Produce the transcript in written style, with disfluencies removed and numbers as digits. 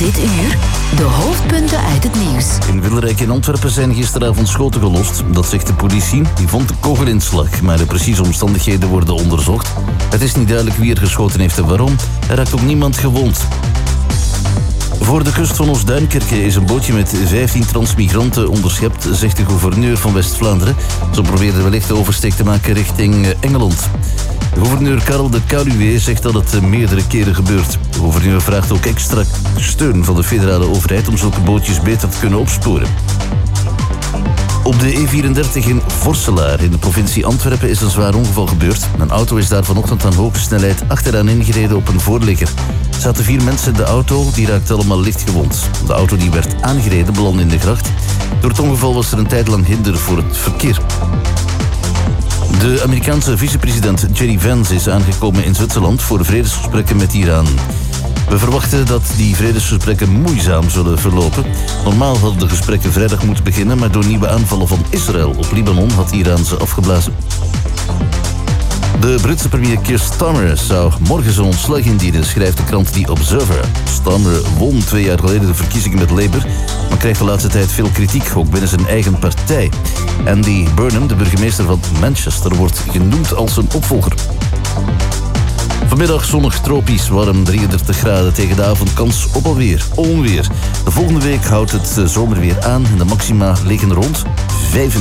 dit uur de hoofdpunten uit het nieuws. In Wilrijk in Antwerpen zijn gisteravond schoten gelost. Dat zegt de politie. Die vond de kogelinslag, maar de precieze omstandigheden worden onderzocht. Het is niet duidelijk wie er geschoten heeft en waarom. Er raakt ook niemand gewond. Voor de kust van Oost-Duinkerke is een bootje met 15 transmigranten onderschept, zegt de gouverneur van West-Vlaanderen. Ze probeerden wellicht de oversteek te maken richting Engeland. Gouverneur Karel de Caluwe zegt dat het meerdere keren gebeurt. De gouverneur vraagt ook extra steun van de federale overheid om zulke bootjes beter te kunnen opsporen. Op de E34 in Vorselaar in de provincie Antwerpen is een zwaar ongeval gebeurd. Een auto is daar vanochtend aan hoge snelheid achteraan ingereden op een voorligger. Er zaten 4 mensen in de auto, die raakten allemaal licht gewond. De auto die werd aangereden belandde in de gracht. Door het ongeval was er een tijd lang hinder voor het verkeer. De Amerikaanse vicepresident J.D. Vance is aangekomen in Zwitserland voor vredesgesprekken met Iran. We verwachten dat die vredesgesprekken moeizaam zullen verlopen. Normaal hadden de gesprekken vrijdag moeten beginnen, maar door nieuwe aanvallen van Israël op Libanon had Iran ze afgeblazen. De Britse premier Keir Starmer zou morgen zijn ontslag indienen, schrijft de krant The Observer. Starmer won 2 jaar geleden de verkiezingen met Labour, maar krijgt de laatste tijd veel kritiek, ook binnen zijn eigen partij. Andy Burnham, de burgemeester van Manchester, wordt genoemd als zijn opvolger. Vanmiddag zonnig tropisch warm, 33 graden, tegen de avond kans op alweer onweer. De volgende week houdt het zomerweer aan en de maxima liggen rond 5.